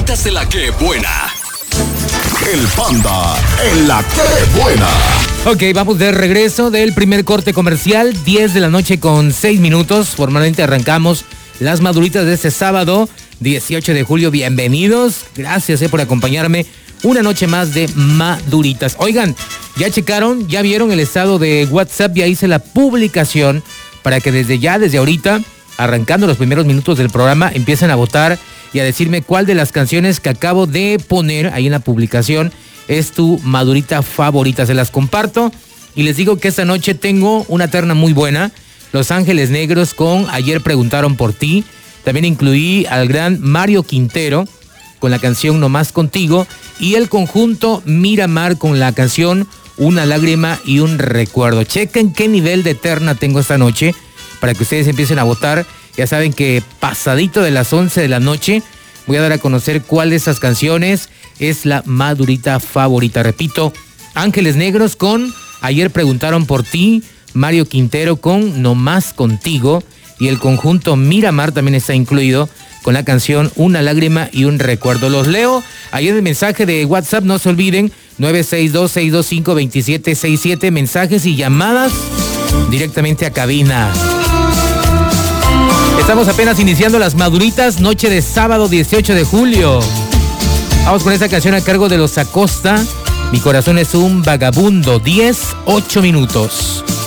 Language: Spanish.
Maduritas de la que buena. El Panda en la que buena. Ok, vamos de regreso del primer corte comercial, 10 de la noche con 6 minutos. Formalmente arrancamos las Maduritas de este sábado, 18 de julio. Bienvenidos, gracias por acompañarme una noche más de Maduritas. Oigan, ¿ya checaron? ¿Ya vieron el estado de WhatsApp? Ya hice la publicación para que desde ahorita, arrancando los primeros minutos del programa, empiecen a votar y a decirme cuál de las canciones que acabo de poner ahí en la publicación es tu Madurita favorita. Se las comparto y les digo que esta noche tengo una terna muy buena. Los Ángeles Negros con Ayer Preguntaron por Ti. También incluí al gran Mario Quintero con la canción No Más Contigo y el conjunto Miramar con la canción Una Lágrima y un Recuerdo. Chequen qué nivel de terna tengo esta noche para que ustedes empiecen a votar. Ya saben que pasadito de las 11 de la noche voy a dar a conocer cuál de esas canciones es la Madurita favorita. Repito, Ángeles Negros con Ayer Preguntaron por Ti, Mario Quintero con No Más Contigo y el conjunto Miramar también está incluido con la canción Una Lágrima y un Recuerdo. Los leo ahí en el mensaje de WhatsApp, no se olviden, 962-625-2767, mensajes y llamadas directamente a cabina. Estamos apenas iniciando las Maduritas, noche de sábado 18 de julio. Vamos con esta canción a cargo de Los Acosta. Mi corazón es un vagabundo, 10, 8 minutos.